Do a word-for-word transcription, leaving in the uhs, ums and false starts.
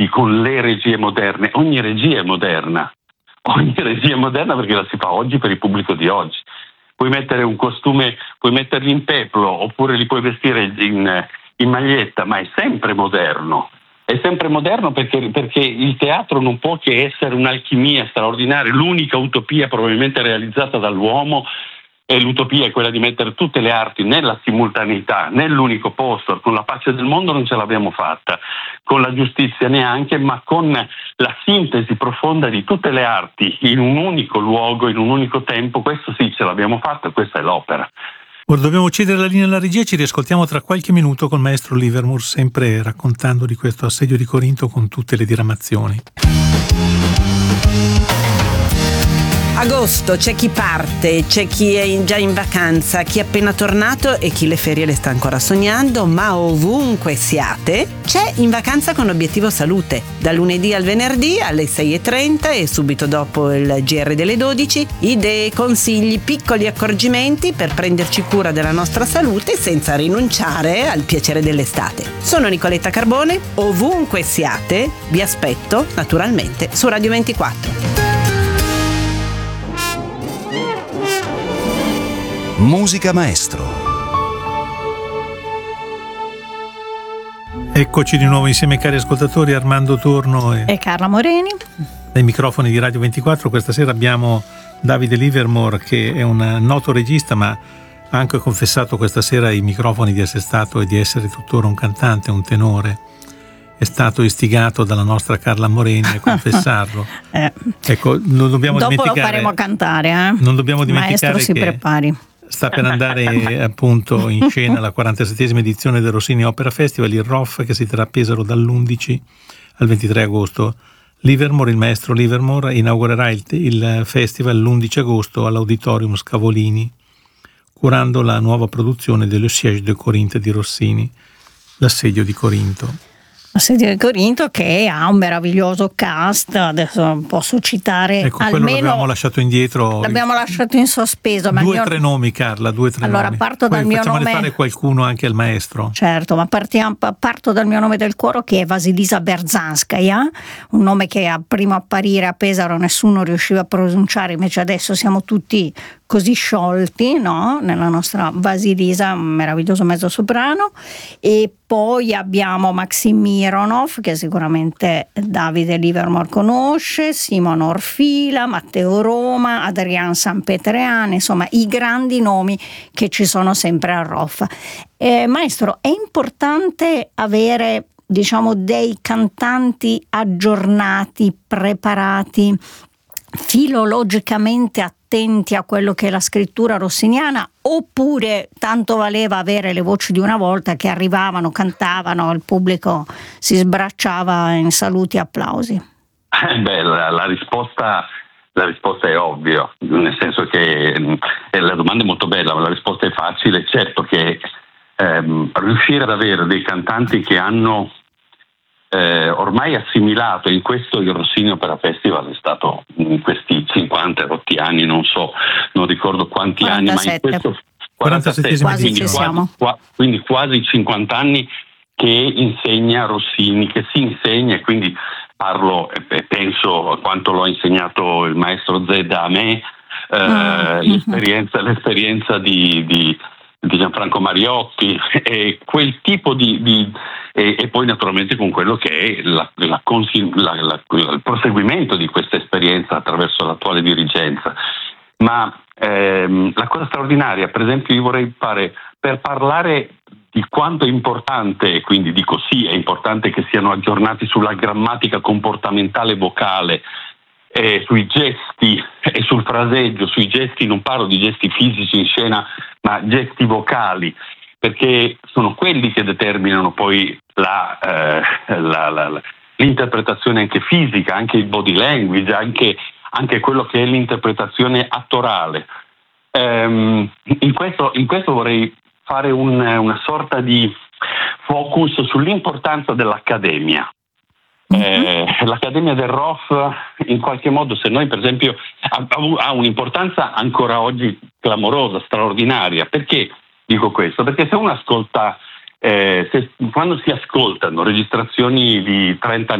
avanti con le regie moderne. Ogni regia è moderna, ogni regia è moderna perché la si fa oggi per il pubblico di oggi. Puoi mettere un costume, puoi metterli in peplo oppure li puoi vestire in, in maglietta, ma è sempre moderno. È sempre moderno perché, perché il teatro non può che essere un'alchimia straordinaria. L'unica utopia probabilmente realizzata dall'uomo è l'utopia, è quella di mettere tutte le arti nella simultaneità, nell'unico posto. Con la pace del mondo non ce l'abbiamo fatta, con la giustizia neanche, ma con la sintesi profonda di tutte le arti in un unico luogo, in un unico tempo, questo sì ce l'abbiamo fatta e questa è l'opera. Ora dobbiamo cedere la linea alla regia, ci riascoltiamo tra qualche minuto col maestro Livermore, sempre raccontando di questo assedio di Corinto con tutte le diramazioni. Agosto, c'è chi parte, c'è chi è in- già in vacanza, chi è appena tornato e chi le ferie le sta ancora sognando, ma ovunque siate, c'è In Vacanza con Obiettivo Salute. Da lunedì al venerdì alle sei e trenta e subito dopo il G R delle dodici, idee, consigli, piccoli accorgimenti per prenderci cura della nostra salute senza rinunciare al piacere dell'estate. Sono Nicoletta Carbone, ovunque siate, vi aspetto naturalmente su Radio ventiquattro. Musica Maestro. Eccoci di nuovo insieme cari ascoltatori, Armando Torno e, e Carla Moreni. Dai microfoni di Radio ventiquattro. Questa sera abbiamo Davide Livermore, che è un noto regista, ma ha anche confessato questa sera ai microfoni di essere stato e di essere tuttora un cantante, un tenore. È stato istigato dalla nostra Carla Moreni a confessarlo. eh. Ecco, non dobbiamo Dopo dimenticare. lo faremo cantare, eh? Non dobbiamo dimenticare Maestro, si che prepari. sta per andare appunto in scena la quarantasettesima edizione del Rossini Opera Festival, il R O F, che si terrà a Pesaro dall'undici al ventitré agosto. Livermore, il maestro Livermore, inaugurerà il, il festival l'undici agosto all'Auditorium Scavolini, curando la nuova produzione dello Siège de Corinth di Rossini, l'assedio di Corinto. Assedio di Corinto, che ha un meraviglioso cast, adesso posso citare ecco, almeno quello l'abbiamo lasciato indietro, l'abbiamo lasciato in sospeso, ma due o mio... tre nomi Carla, due o tre allora nomi. parto Poi dal mio facciamone nome, fare qualcuno anche al maestro. certo, ma partiamo, parto dal mio nome del cuore, che è Vasilisa Berzanskaya, un nome che a primo apparire a Pesaro nessuno riusciva a pronunciare, invece adesso siamo tutti così sciolti, no? Nella nostra Vasilisa, un meraviglioso mezzosoprano. E poi abbiamo Maxim Mironov, che sicuramente Davide Livermore conosce, Simon Orfila, Matteo Roma, Adrian Sanpetrean, insomma i grandi nomi che ci sono sempre al R O F. Eh, maestro, è importante avere, diciamo, dei cantanti aggiornati, preparati, filologicamente attenti a quello che è la scrittura rossiniana, oppure tanto valeva avere le voci di una volta che arrivavano, cantavano, il pubblico si sbracciava in saluti e applausi? Eh beh, la, la risposta la risposta è ovvia, nel senso che eh, la domanda è molto bella, ma la risposta è facile. Certo che ehm, riuscire ad avere dei cantanti che hanno Eh, ormai assimilato, in questo il Rossini Opera Festival è stato in questi cinquanta rotti anni, non so, non ricordo quanti quarantasette. anni, ma in questo quarantasette, quasi quindi, ci quasi, siamo. qua, quindi quasi cinquanta anni che insegna Rossini, che si insegna, e quindi parlo e penso a quanto l'ho insegnato il maestro Zedda a me, eh, mm-hmm. l'esperienza, l'esperienza di, di di Gianfranco Mariotti e quel tipo di, di e, e poi naturalmente con quello che è la, la, la, la, il proseguimento di questa esperienza attraverso l'attuale dirigenza. Ma ehm, la cosa straordinaria, per esempio, io vorrei fare per parlare di quanto è importante, e quindi dico sì, è importante che siano aggiornati sulla grammatica comportamentale vocale, Eh, sui gesti e sul fraseggio. Sui gesti non parlo di gesti fisici in scena, ma gesti vocali, perché sono quelli che determinano poi la, eh, la, la, la, l'interpretazione anche fisica, anche il body language, anche, anche quello che è l'interpretazione attorale. Ehm, in questo, in questo vorrei fare un, una sorta di focus sull'importanza dell'accademia. Eh, l'Accademia del R O F in qualche modo, se noi per esempio ha, ha un'importanza ancora oggi clamorosa, straordinaria. Perché dico questo? Perché se uno ascolta eh, se, quando si ascoltano registrazioni di trenta